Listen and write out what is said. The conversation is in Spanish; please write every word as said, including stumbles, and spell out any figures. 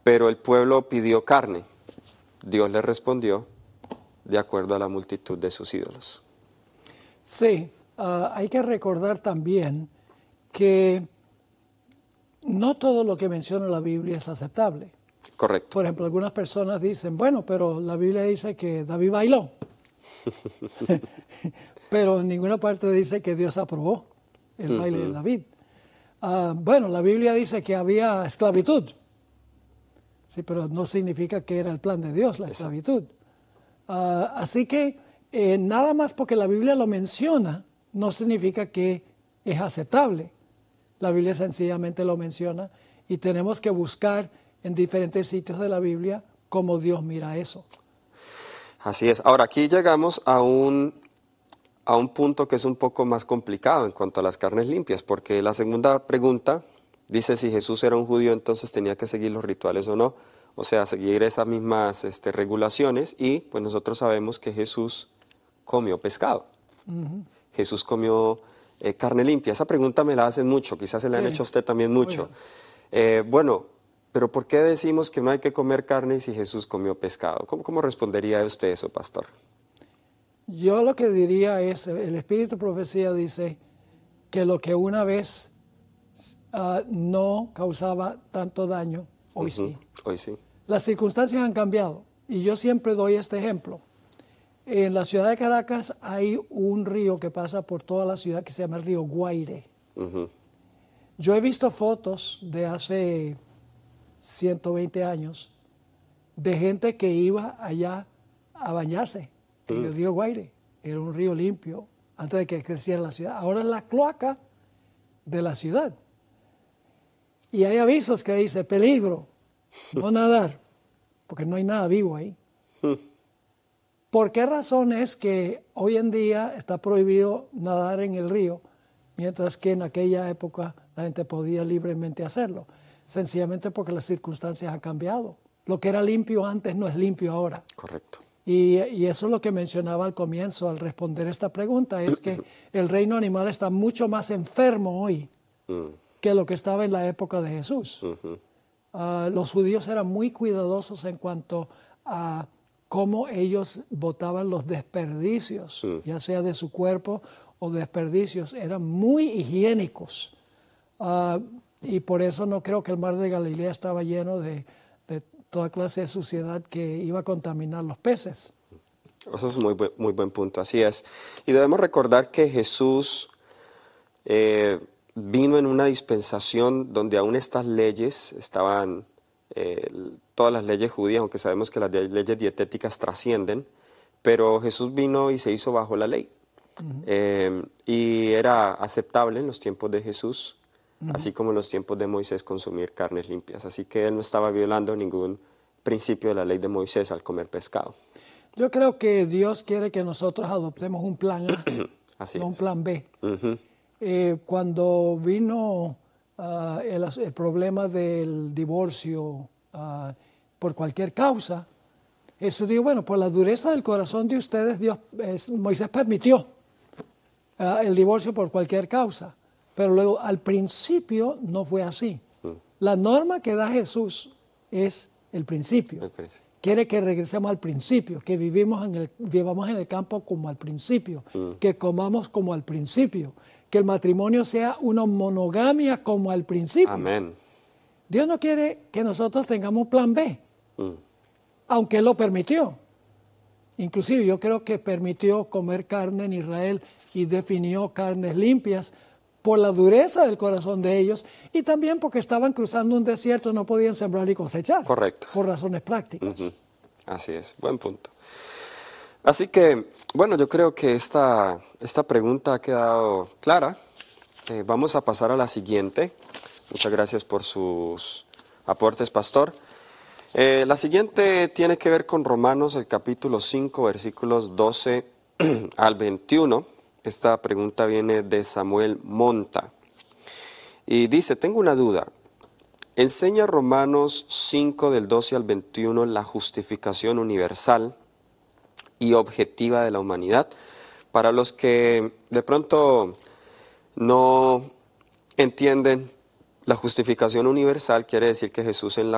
pero el pueblo pidió carne. Dios le respondió de acuerdo a la multitud de sus ídolos. Sí, uh, hay que recordar también que no todo lo que menciona la Biblia es aceptable. Correcto. Por ejemplo, algunas personas dicen, bueno, pero la Biblia dice que David bailó. Pero en ninguna parte dice que Dios aprobó el baile uh-huh. de David. Uh, bueno, la Biblia dice que había esclavitud. Sí, pero no significa que era el plan de Dios la esclavitud. Uh, así que eh, nada más porque la Biblia lo menciona, no significa que es aceptable. La Biblia sencillamente lo menciona y tenemos que buscar en diferentes sitios de la Biblia cómo Dios mira eso. Así es. Ahora, aquí llegamos a un, a un punto que es un poco más complicado en cuanto a las carnes limpias, porque la segunda pregunta dice si Jesús era un judío, entonces tenía que seguir los rituales o no, o sea, seguir esas mismas este, regulaciones, y pues nosotros sabemos que Jesús comió pescado. Uh-huh. Jesús comió eh, carne limpia. Esa pregunta me la hacen mucho, quizás se la sí. han hecho a usted también mucho. Eh, bueno, pero ¿por qué decimos que no hay que comer carne si Jesús comió pescado? ¿Cómo, cómo respondería usted eso, pastor? Yo lo que diría es, el Espíritu de Profecía dice que lo que una vez uh, no causaba tanto daño, hoy uh-huh. sí. Hoy sí. Las circunstancias han cambiado y yo siempre doy este ejemplo. En la ciudad de Caracas hay un río que pasa por toda la ciudad que se llama el río Guaire. Uh-huh. Yo he visto fotos de hace ciento veinte años de gente que iba allá a bañarse uh-huh. en el río Guaire. Era un río limpio antes de que creciera la ciudad. Ahora es la cloaca de la ciudad. Y hay avisos que dice peligro, no nadar, porque no hay nada vivo ahí. Uh-huh. ¿Por qué razón es que hoy en día está prohibido nadar en el río, mientras que en aquella época la gente podía libremente hacerlo? Sencillamente porque las circunstancias han cambiado. Lo que era limpio antes no es limpio ahora. Correcto. Y, y eso es lo que mencionaba al comienzo al responder esta pregunta, es que el reino animal está mucho más enfermo hoy uh-huh. que lo que estaba en la época de Jesús. Uh-huh. Uh, los judíos eran muy cuidadosos en cuanto a cómo ellos botaban los desperdicios, mm. ya sea de su cuerpo o desperdicios, eran muy higiénicos. Uh, y por eso no creo que el mar de Galilea estaba lleno de, de toda clase de suciedad que iba a contaminar los peces. Eso es muy buen, muy buen punto, así es. Y debemos recordar que Jesús eh, vino en una dispensación donde aún estas leyes estaban... Eh, todas las leyes judías, aunque sabemos que las leyes dietéticas trascienden, pero Jesús vino y se hizo bajo la ley. Uh-huh. Eh, y era aceptable en los tiempos de Jesús, uh-huh. así como en los tiempos de Moisés, consumir carnes limpias. Así que él no estaba violando ningún principio de la ley de Moisés al comer pescado. Yo creo que Dios quiere que nosotros adoptemos un plan A, así no es. un plan B. Uh-huh. Eh, cuando vino... Uh, el, el problema del divorcio uh, por cualquier causa, Jesús dijo, bueno, por la dureza del corazón de ustedes, Dios, es, Moisés permitió uh, el divorcio por cualquier causa, pero luego al principio no fue así. Mm. La norma que da Jesús es el principio. El principio. Quiere que regresemos al principio, que vivimos en el, vivamos en el campo como al principio, mm. que comamos como al principio, que el matrimonio sea una monogamia como al principio. Amén. Dios no quiere que nosotros tengamos un plan B, mm. aunque Él lo permitió. Inclusive yo creo que permitió comer carne en Israel y definió carnes limpias por la dureza del corazón de ellos y también porque estaban cruzando un desierto, no podían sembrar y cosechar. Correcto. Por razones prácticas. Uh-huh. Así es, buen punto. Así que, bueno, yo creo que esta, esta pregunta ha quedado clara. Eh, vamos a pasar a la siguiente. Muchas gracias por sus aportes, pastor. Eh, la siguiente tiene que ver con Romanos, el capítulo cinco, versículos doce al veintiuno. Esta pregunta viene de Samuel Monta. Y dice, tengo una duda. ¿Enseña Romanos cinco, del doce al veintiuno, la justificación universal y objetiva de la humanidad? Para los que de pronto no entienden, la justificación universal quiere decir que Jesús en la